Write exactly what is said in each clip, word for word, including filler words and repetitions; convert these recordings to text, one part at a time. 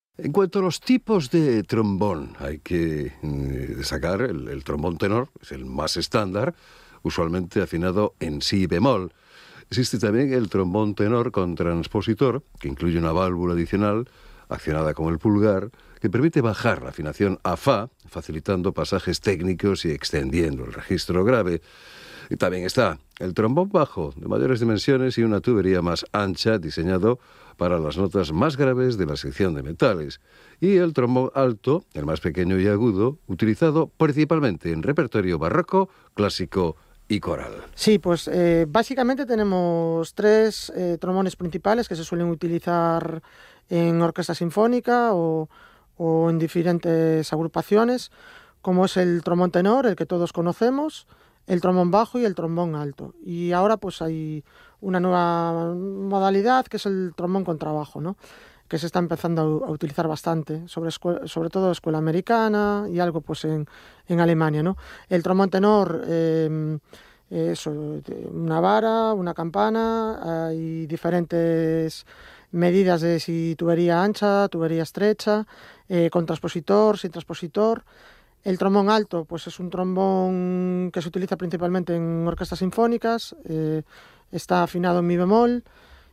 En cuanto a los tipos de trombón, hay que eh, destacar el, el trombón tenor, es el más estándar, usualmente afinado en si bemol. Existe también el trombón tenor con transpositor, que incluye una válvula adicional, accionada con el pulgar, que permite bajar la afinación a fa, facilitando pasajes técnicos y extendiendo el registro grave. Y también está el trombón bajo, de mayores dimensiones y una tubería más ancha, diseñado para las notas más graves de la sección de metales. Y el trombón alto, el más pequeño y agudo, utilizado principalmente en repertorio barroco, clásico y coral. Sí, pues eh, básicamente tenemos tres eh, trombones principales que se suelen utilizar en orquesta sinfónica o, o en diferentes agrupaciones, como es el trombón tenor, el que todos conocemos, el trombón bajo y el trombón alto. Y ahora pues hay una nueva modalidad que es el trombón contrabajo, ¿no?, que se está empezando a utilizar bastante, sobre, sobre todo escuela americana y algo pues en, en Alemania, ¿no? El trombón tenor, eh, eso, una vara, una campana, hay diferentes medidas de si tubería ancha, tubería estrecha, eh, con transpositor, sin transpositor. El trombón alto, pues es un trombón que se utiliza principalmente en orquestas sinfónicas, eh, está afinado en mi bemol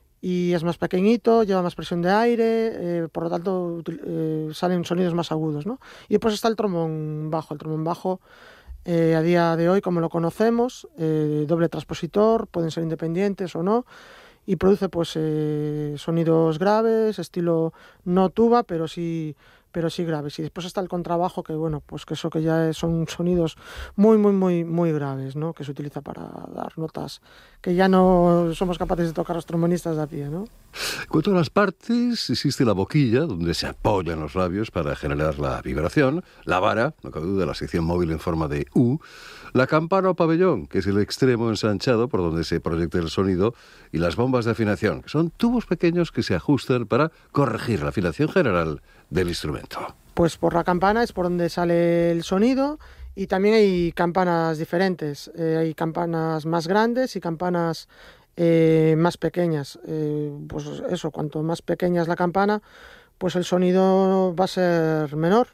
y es más pequeñito, lleva más presión de aire, eh, por lo tanto eh, salen sonidos más agudos, ¿no? Y después está el trombón bajo. El trombón bajo, eh, a día de hoy, como lo conocemos, eh, doble transpositor, pueden ser independientes o no, y produce pues eh, sonidos graves, estilo no tuba, pero sí pero sí graves. Y después está el contrabajo, que bueno, pues que eso que ya son sonidos muy, muy, muy, muy graves, ¿no?, que se utiliza para dar notas que ya no somos capaces de tocar los trombonistas de a pie, ¿no? En cuanto a las partes, existe la boquilla, donde se apoyan los labios para generar la vibración, la vara, no cabe duda, la sección móvil en forma de U, la campana o pabellón, que es el extremo ensanchado por donde se proyecta el sonido, y las bombas de afinación, que son tubos pequeños que se ajustan para corregir la afinación general del instrumento. Pues por la campana es por donde sale el sonido, y también hay campanas diferentes, eh, hay campanas más grandes y campanas eh, más pequeñas. Eh, pues eso, cuanto más pequeña es la campana, pues el sonido va a ser menor.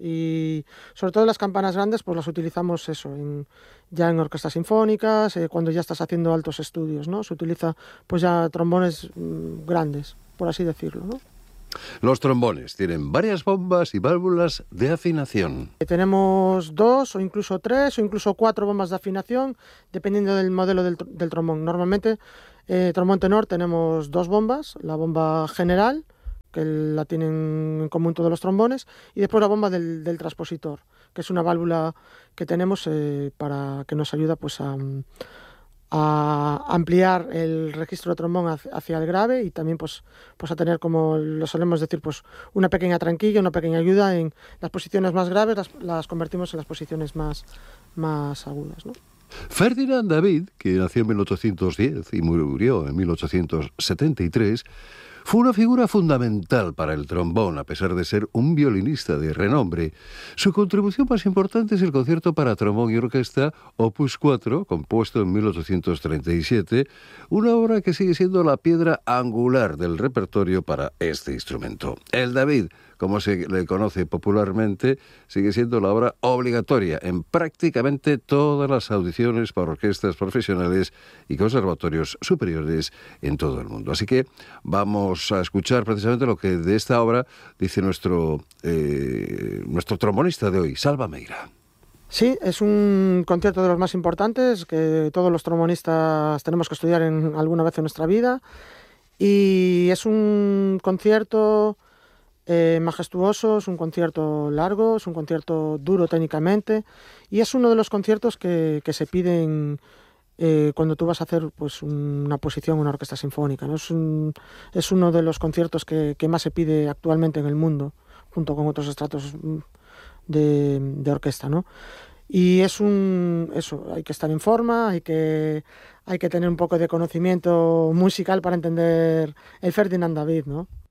Y sobre todo las campanas grandes pues las utilizamos eso en, ya en orquestas sinfónicas, eh, cuando ya estás haciendo altos estudios, ¿no? Se utiliza pues ya trombones mmm, grandes, por así decirlo, ¿no? Los trombones tienen varias bombas y válvulas de afinación. Tenemos dos o incluso tres o incluso cuatro bombas de afinación, dependiendo del modelo del, del trombón. Normalmente, eh, trombón tenor tenemos dos bombas, la bomba general, que la tienen en común todos los trombones, y después la bomba del, del transpositor, que es una válvula que tenemos eh, para que nos ayuda pues a... a ampliar el registro de trombón hacia el grave, y también pues, pues a tener, como lo solemos decir, pues una pequeña tranquilla, una pequeña ayuda en las posiciones más graves, las, las convertimos en las posiciones más, más agudas, ¿no? Ferdinand David, que nació en mil ochocientos diez y murió en mil ochocientos setenta y tres, fue una figura fundamental para el trombón, a pesar de ser un violinista de renombre. Su contribución más importante es el concierto para trombón y orquesta Opus cuatro, compuesto en mil ochocientos treinta y siete, una obra que sigue siendo la piedra angular del repertorio para este instrumento. El David, como se le conoce popularmente, sigue siendo la obra obligatoria en prácticamente todas las audiciones para orquestas profesionales y conservatorios superiores en todo el mundo. Así que vamos a escuchar precisamente lo que de esta obra dice nuestro, eh, nuestro trombonista de hoy, Salva Meira. Sí, es un concierto de los más importantes que todos los trombonistas tenemos que estudiar en alguna vez en nuestra vida, y es un concierto Eh, majestuoso, es un concierto largo, es un concierto duro técnicamente, y es uno de los conciertos que, que se piden eh, cuando tú vas a hacer pues una posición en una orquesta sinfónica, ¿no? Es, un, es uno de los conciertos que, que más se pide actualmente en el mundo, junto con otros estratos de, de orquesta, ¿no? Y es un... eso, hay que estar en forma, hay que, hay que tener un poco de conocimiento musical para entender el Ferdinand David, ¿no?